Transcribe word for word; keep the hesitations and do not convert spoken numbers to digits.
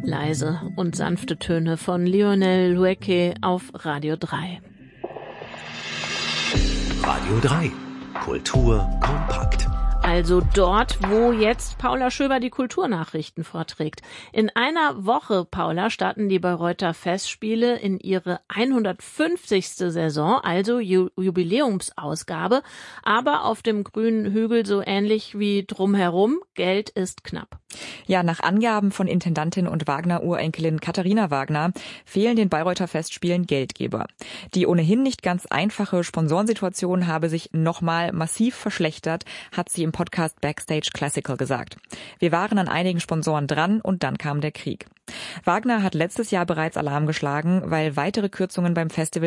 Leise und sanfte Töne von Lionel Loueke auf Radio drei. Radio drei. Kultur kompakt. Also dort, wo jetzt Paula Schöber die Kulturnachrichten vorträgt. In einer Woche, Paula, starten die Bayreuther Festspiele in ihre hundertfünfzigste Saison, also Ju- Jubiläumsausgabe. Aber auf dem grünen Hügel so ähnlich wie drumherum, Geld ist knapp. Ja, nach Angaben von Intendantin und Wagner-Urenkelin Katharina Wagner fehlen den Bayreuther Festspielen Geldgeber. Die ohnehin nicht ganz einfache Sponsorensituation habe sich nochmal massiv verschlechtert, hat sie im Podcast Backstage Classical gesagt. Wir waren an einigen Sponsoren dran und dann kam der Krieg. Wagner hat letztes Jahr bereits Alarm geschlagen, weil weitere Kürzungen beim Festival